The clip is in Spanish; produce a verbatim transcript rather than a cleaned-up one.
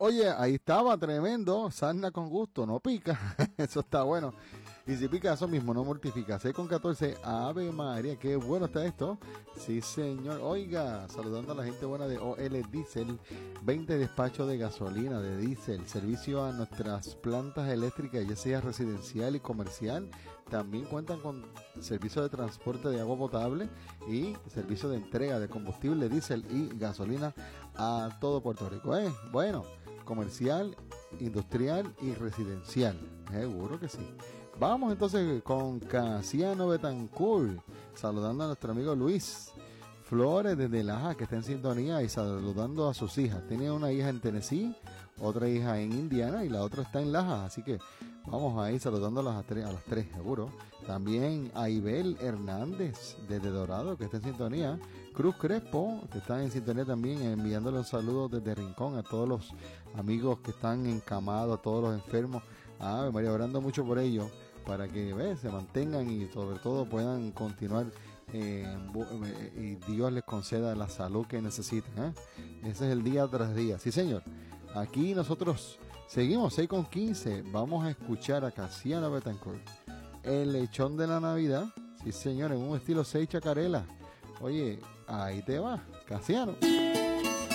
Oye, ahí estaba, tremendo. Sarna con gusto, no pica. Eso está bueno. Y si pica, eso mismo, no mortifica. seis con catorce, Ave María, qué bueno está esto. Sí, señor. Oiga, saludando a la gente buena de O L Diesel, veinte despachos de gasolina, de diésel, servicio a nuestras plantas eléctricas, ya sea residencial y comercial. También cuentan con servicio de transporte de agua potable y servicio de entrega de combustible, diésel y gasolina a todo Puerto Rico. ¿Eh? Bueno, comercial, industrial y residencial. Seguro que sí. Vamos entonces con Casiano Betancourt, saludando a nuestro amigo Luis Flores desde Laja, que está en sintonía, y saludando a sus hijas. Tiene una hija en Tennessee, otra hija en Indiana y la otra está en Laja, así que vamos a ir saludándolas a, tres, a las tres, seguro. También a Ibel Hernández desde Dorado, que está en sintonía. Cruz Crespo, que está en sintonía también, enviándole un saludo desde Rincón a todos los amigos que están encamados, a todos los enfermos. Ah, María, orando mucho por ellos, para que ¿ves? Se mantengan y sobre todo puedan continuar eh, y Dios les conceda la salud que necesitan. ¿eh? Ese es el día tras día. Sí, señor. Aquí nosotros seguimos seis con quince. Vamos a escuchar a Casiano Betancourt, el lechón de la Navidad. Sí, señor, en un estilo seis chacarela. Oye, ahí te va, Casiano.